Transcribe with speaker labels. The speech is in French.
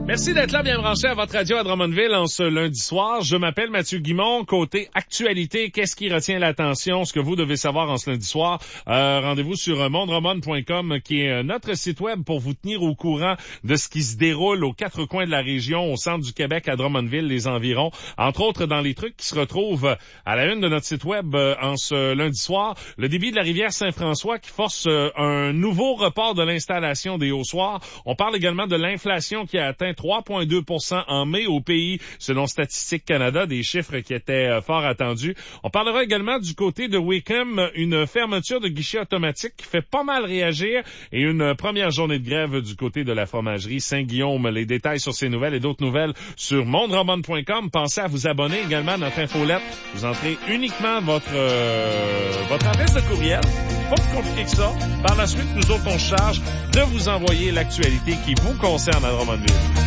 Speaker 1: Merci d'être là, bien branché à votre radio à Drummondville en ce lundi soir. Je m'appelle Mathieu Guimond. Côté actualité, qu'est-ce qui retient l'attention? Ce que vous devez savoir en ce lundi soir. Rendez-vous sur mondrommond.com qui est notre site web pour vous tenir au courant de ce qui se déroule aux quatre coins de la région, au centre du Québec, à Drummondville, les environs. Entre autres, dans les trucs qui se retrouvent à la une de notre site web en ce lundi soir, le débit de la rivière Saint-François qui force un nouveau report de l'installation des haussoirs. On parle également de l'inflation qui a atteint 3,2% en mai au pays, selon Statistique Canada, des chiffres qui étaient fort attendus. On parlera également du côté de Wickham, une fermeture de guichet automatique qui fait pas mal réagir et une première journée de grève du côté de la fromagerie Saint-Guillaume. Les détails sur ces nouvelles et d'autres nouvelles sur mondrommond.com. Pensez à vous abonner également à notre infolette. Vous entrez uniquement votre adresse de courriel. Pas plus compliqué que ça. Par la suite, nous autres, on se charge de vous envoyer l'actualité qui vous concerne à Drummondville.